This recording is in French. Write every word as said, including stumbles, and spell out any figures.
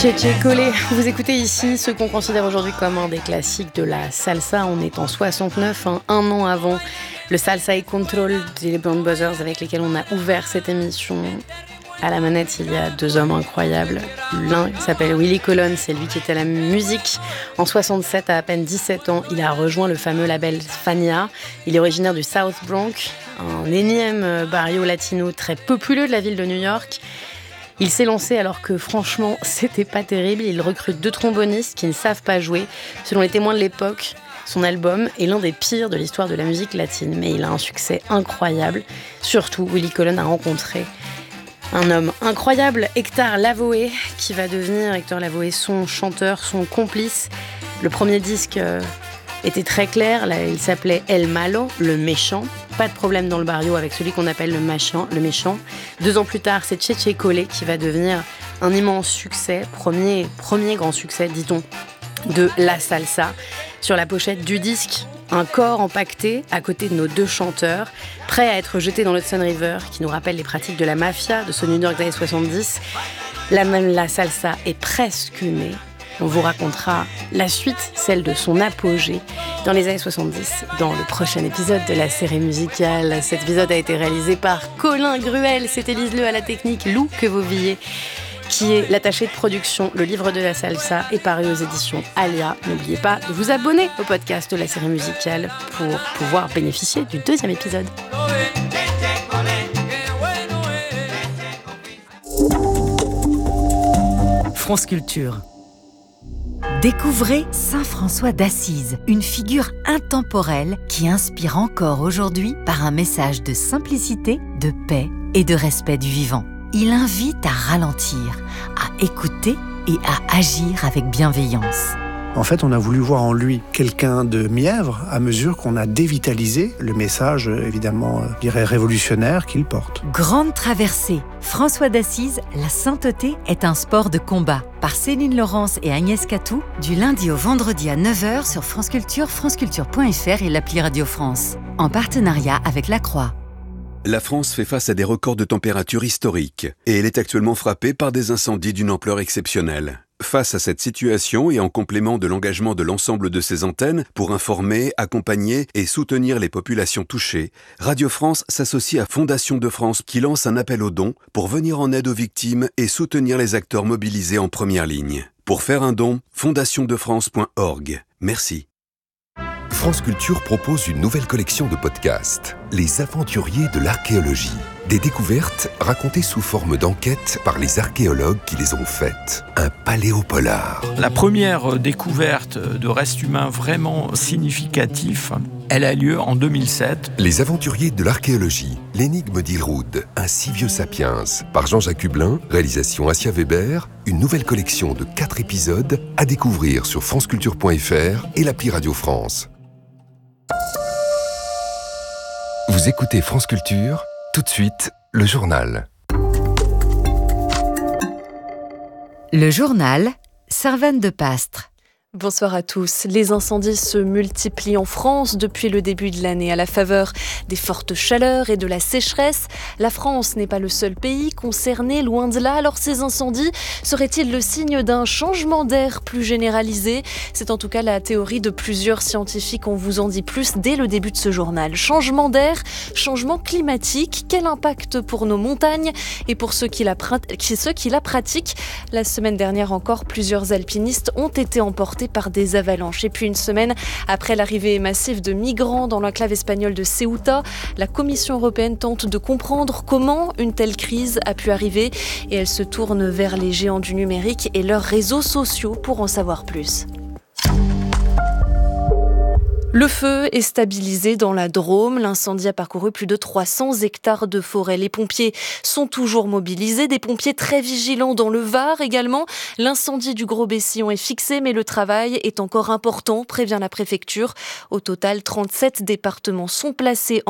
Cheche Collé, vous écoutez ici ce qu'on considère aujourd'hui comme un des classiques de la salsa. On est en soixante-neuf, hein, un an avant le Salsa y Control des Band Brothers avec lesquels on a ouvert cette émission. À la manette, il y a deux hommes incroyables. L'un s'appelle Willie Colon, c'est lui qui était à la musique. En soixante-sept, à à peine dix-sept ans, il a rejoint le fameux label Fania. Il est originaire du South Bronx, un énième barrio latino très populeux de la ville de New York. Il s'est lancé alors que franchement, c'était pas terrible. Il recrute deux trombonistes qui ne savent pas jouer. Selon les témoins de l'époque, son album est l'un des pires de l'histoire de la musique latine. Mais il a un succès incroyable. Surtout, Willie Colon a rencontré un homme incroyable, Hector Lavoe, qui va devenir, Hector Lavoe, son chanteur, son complice. Le premier disque euh, était très clair, là, il s'appelait El Malo, le méchant. Pas de problème dans le barrio avec celui qu'on appelle le, machin, le méchant. Deux ans plus tard, c'est Cheche Collé qui va devenir un immense succès, premier, premier grand succès, dit-on, de la salsa. Sur la pochette du disque, un corps empaqueté à côté de nos deux chanteurs, prêts à être jetés dans l'Hudson River, qui nous rappelle les pratiques de la mafia de ce New York des années soixante-dix. La, la salsa est presque née. On vous racontera la suite, celle de son apogée dans les années soixante-dix, dans le prochain épisode de la série musicale. Cet épisode a été réalisé par Colin Gruel, c'est Élise Le à la technique, Lou Quevauviller, qui est l'attaché de production. Le livre de la salsa est paru aux éditions Alia. N'oubliez pas de vous abonner au podcast de la série musicale pour pouvoir bénéficier du deuxième épisode. France Culture. Découvrez Saint François d'Assise, une figure intemporelle qui inspire encore aujourd'hui par un message de simplicité, de paix et de respect du vivant. Il invite à ralentir, à écouter et à agir avec bienveillance. En fait, on a voulu voir en lui quelqu'un de mièvre à mesure qu'on a dévitalisé le message, évidemment, je dirais révolutionnaire qu'il porte. Grande traversée. François d'Assise, la sainteté est un sport de combat. Par Céline Laurence et Agnès Catou, du lundi au vendredi à neuf heures sur France Culture, franceculture point f r et l'appli Radio France. En partenariat avec La Croix. La France fait face à des records de température historiques et elle est actuellement frappée par des incendies d'une ampleur exceptionnelle. Face à cette situation et en complément de l'engagement de l'ensemble de ses antennes pour informer, accompagner et soutenir les populations touchées, Radio France s'associe à Fondation de France qui lance un appel aux dons pour venir en aide aux victimes et soutenir les acteurs mobilisés en première ligne. Pour faire un don, fondation de france point org. Merci. France Culture propose une nouvelle collection de podcasts, Les Aventuriers de l'Archéologie. Des découvertes racontées sous forme d'enquêtes par les archéologues qui les ont faites. Un paléopolar. La première découverte de restes humains vraiment significatifs, elle a lieu en deux mille sept. Les Aventuriers de l'Archéologie, l'énigme d'Ilroud, un si vieux sapiens, par Jean-Jacques Hublin, réalisation Assia Weber, une nouvelle collection de quatre épisodes à découvrir sur franceculture point f r et l'appli Radio France. Vous écoutez France Culture, tout de suite, le journal. Le journal, Servane de Pastre. Bonsoir à tous. Les incendies se multiplient en France depuis le début de l'année. À la faveur des fortes chaleurs et de la sécheresse, la France n'est pas le seul pays concerné, loin de là. Alors ces incendies seraient-ils le signe d'un changement d'air plus généralisé ? C'est en tout cas la théorie de plusieurs scientifiques. On vous en dit plus dès le début de ce journal. Changement d'air, changement climatique, quel impact pour nos montagnes et pour ceux qui la, ceux qui la pratiquent ? La semaine dernière encore, plusieurs alpinistes ont été emportés par des avalanches. Et puis une semaine après l'arrivée massive de migrants dans l'enclave espagnole de Ceuta, la Commission européenne tente de comprendre comment une telle crise a pu arriver et elle se tourne vers les géants du numérique et leurs réseaux sociaux pour en savoir plus. Le feu est stabilisé dans la Drôme. L'incendie a parcouru plus de trois cents hectares de forêt. Les pompiers sont toujours mobilisés. Des pompiers très vigilants dans le Var également. L'incendie du Gros-Bessillon est fixé, mais le travail est encore important, prévient la préfecture. Au total, trente-sept départements sont placés en